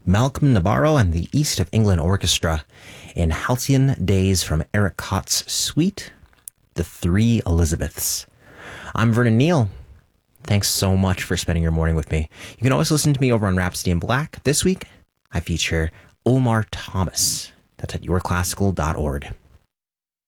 Malcolm Nabarro and the East of England Orchestra in Halcyon Days from Eric Kott's suite, The Three Elizabeths. I'm Vernon Neal. Thanks so much for spending your morning with me. You can always listen to me over on Rhapsody in Black. This week, I feature Omar Thomas. That's at yourclassical.org.